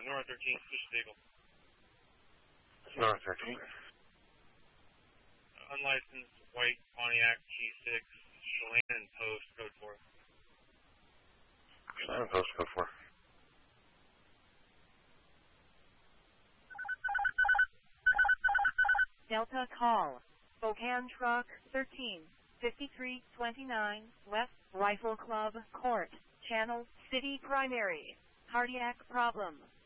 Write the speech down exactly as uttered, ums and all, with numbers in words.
North thirteen, push vehicle. North thirteen. Uh, unlicensed white Pontiac G six, Chelan Post, code four. Chelan Post, code four. Delta call. Spokane truck thirteen fifty-three twenty-nine West Rifle Club Court. Channel City Primary. Cardiac problem.